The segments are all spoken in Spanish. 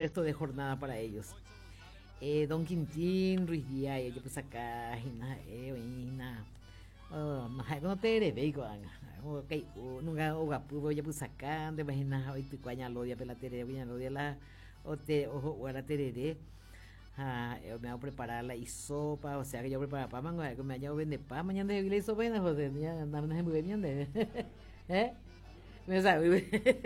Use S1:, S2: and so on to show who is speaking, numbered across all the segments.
S1: resto de jornada para ellos. Don Quintín, Ruiz Díaz, yo pues acá, Hina, no hay no te eres ok, nunca oga pudo ya pues acá, de imaginas hoy te cuaña lodia pela tere, cuaña lodia la, o te ojo o la tereré. Me hago preparar la sopa, o sea que yo preparo pan, mango, que me haya vende pan, mañana de la sopa, José, ya andamos en muy bien, ¿eh? Me sabe,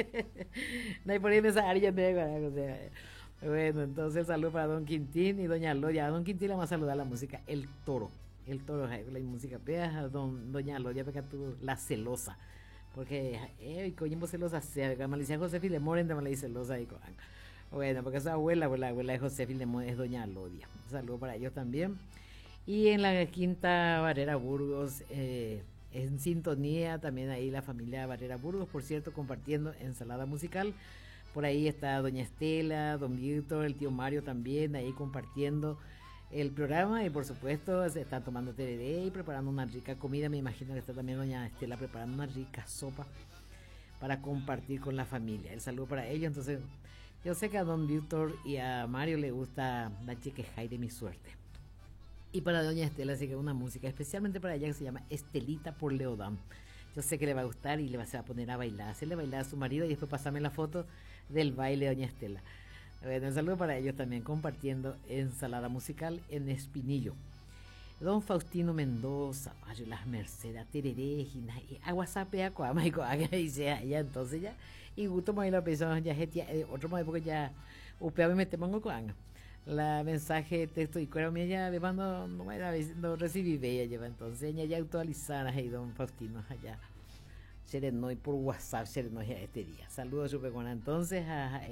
S1: no hay por ahí me sabe, ya te o sea. Bueno, entonces saludo para Don Quintín y Doña Lodia. A Don Quintín le vamos a saludar la música El Toro, la música, pea, Doña Lodia, porque tú, la celosa, porque, coño, celosa, sea, Malicia José Filemón, entre Malicia celosa, y bueno, porque esa abuela de José Filemón es Doña Lodia. Un saludo para ellos también. Y en la Quinta Barrera Burgos, en sintonía también ahí la familia Barrera Burgos, por cierto, compartiendo ensalada musical. Por ahí está Doña Estela, Don Víctor, el tío Mario también ahí compartiendo el programa. Y por supuesto se están tomando tereré y preparando una rica comida. Me imagino que está también Doña Estela preparando una rica sopa para compartir con la familia. El saludo para ellos. Entonces yo sé que a Don Víctor y a Mario le gusta la Chequejay de mi suerte. Y para Doña Estela sí que una música especialmente para ella que se llama Estelita por Leodán. Yo sé que le va a gustar y se va a poner a bailar, hacerle bailar a su marido y después pasarme la foto del baile de Doña Estela. Bueno, un saludo para ellos también compartiendo ensalada musical en Espinillo. Don Faustino Mendoza, Mario Las Mercedes, Tereré, Aguasapea, Coamaico, dice allá entonces ya. Y gusto más la persona ya otro más porque ya upeaba me temango con la mensaje texto y cuero mía ya me mando no recibí bella lleva entonces ya actualizada ahí Don Faustino allá Serenoy por WhatsApp Serenoy este día. Saludos super buena entonces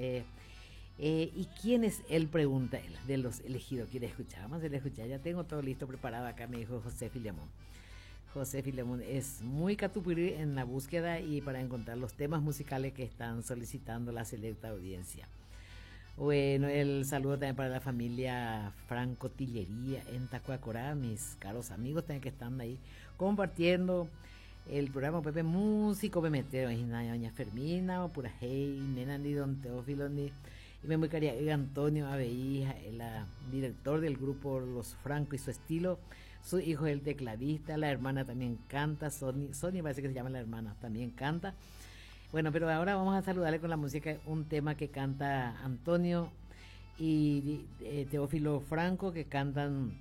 S1: ¿y quién es él? Pregunta él, de los elegidos. ¿Quiere escuchar? Vamos a escuchar. Ya tengo todo listo preparado acá, me dijo José Filemón. José Filemón es muy catupirí en la búsqueda y para encontrar los temas musicales que están solicitando la selecta audiencia. Bueno, el saludo también para la familia Franco Tillería en Tacuacorá, mis caros amigos también que están ahí compartiendo el programa Pepe Músico, Pemeteo, Doña Fermina, Pura Hey, Nena ni Don Teófilo ni y me muy quería Antonio Aveija, el director del grupo Los Franco y su estilo, su hijo el tecladista, la hermana también canta, Sonia parece que se llama la hermana, también canta. Bueno, pero ahora vamos a saludarle con la música, un tema que canta Antonio y Teófilo Franco, que cantan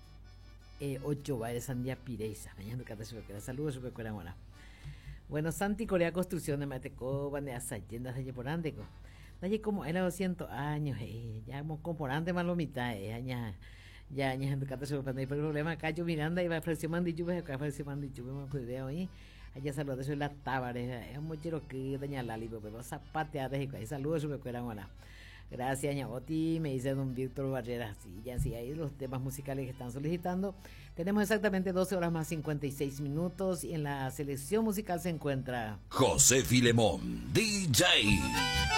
S1: Ocho Bailes Sandía Pireisa. Saludos, super buena. Bueno, Santi Corea Construcción de Mateco, de Asayendas de Yeporandeco. Allí como era 200 años, ya como comporante más lo mitad, ya en tu casa se va a el problema acá yo Miranda iba a ofrecer mandichuve, acá ofrecer mandichuve, me cuidé ahí, allá saludos de la Tábara, es muy quiero que daña la lipo, pero zapateadas y ahí saludos su recuerda ahora. Gracias, Ñagoti, me dice Don Víctor Barrera, sí, ya sí, ahí los temas musicales que están solicitando. Tenemos exactamente 12 horas más 56 minutos y en la selección musical se encuentra
S2: José Filemón, DJ.